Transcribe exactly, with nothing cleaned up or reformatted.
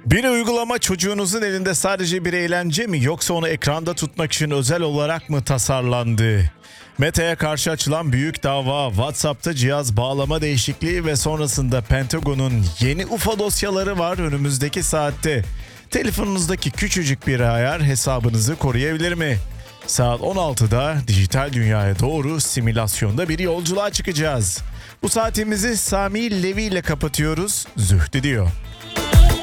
Bir uygulama çocuğunuzun elinde sadece bir eğlence mi yoksa onu ekranda tutmak için özel olarak mı tasarlandı? Meta'ya karşı açılan büyük dava, WhatsApp'ta cihaz bağlama değişikliği ve sonrasında Pentagon'un yeni U F O dosyaları var önümüzdeki saatte. Telefonunuzdaki küçücük bir ayar hesabınızı koruyabilir mi? Saat on altıda dijital dünyaya doğru simülasyonda bir yolculuğa çıkacağız. Bu saatimizi Sami Levi ile kapatıyoruz. Zühdü diyor.